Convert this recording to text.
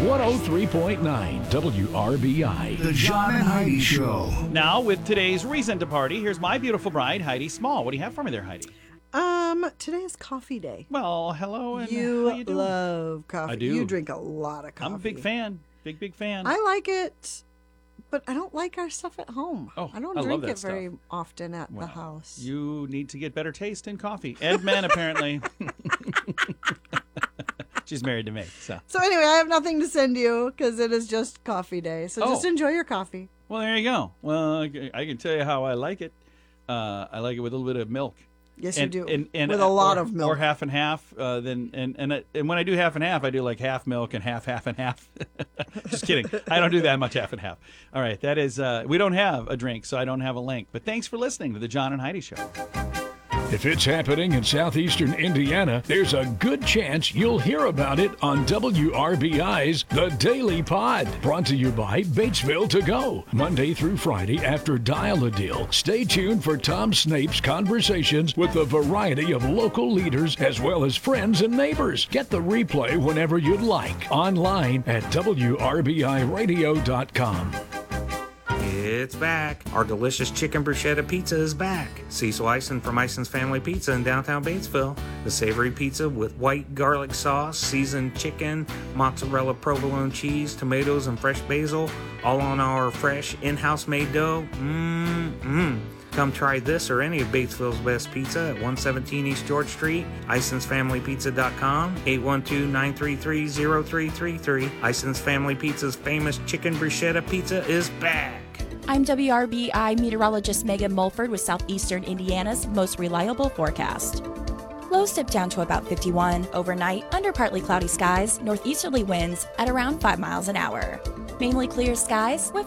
103.9 WRBI. The John and Heidi Show. Now, with today's reason to party, here's my beautiful bride, Heidi Small. What do you have for me there, Heidi? Today is coffee day. Well, hello, and how You you doing? love coffee. I do. You drink a lot of coffee. I'm a big fan. Big fan. I like it, but I don't like our stuff at home. Oh, I don't I love drink that it very stuff. often at the Well, house. You need to get better taste in coffee. Edman, apparently. She's married to me, so. So anyway, I have nothing to send you because it is just coffee day. So just Oh. enjoy your coffee. Well, there you go. Well, I can tell you how I like it. I like it with a little bit of milk. Yes, And- you do. and With a lot or- of milk. or half and half. And when I do half and half, I do like half milk and half and half. Just kidding. I don't do that much half and half. All right, that is. We don't have a drink, so I don't have a link. But thanks for listening to the John and Heidi Show. If it's happening in southeastern Indiana, there's a good chance you'll hear about it on WRBI's The Daily Pod. Brought to you by Batesville To Go. Monday through Friday after Dial-A-Deal. Stay tuned for Tom Snape's conversations with a variety of local leaders as well as friends and neighbors. Get the replay whenever you'd like. Online at WRBIRadio.com. It's back. Our delicious chicken bruschetta pizza is back. Cecil Eisen from Eisen's Family Pizza in downtown Batesville. The savory pizza with white garlic sauce, seasoned chicken, mozzarella provolone cheese, tomatoes, and fresh basil, all on our fresh in-house made dough. Come try this or any of Batesville's best pizza at 117 East George Street, IsonsFamilyPizza.com, 812-933-0333. Ison's Family Pizza's famous chicken bruschetta pizza is back. I'm WRBI meteorologist Megan Mulford with Southeastern Indiana's most reliable forecast. Lows dip down to about 51 overnight under partly cloudy skies, northeasterly winds at around 5 miles an hour. Mainly clear skies with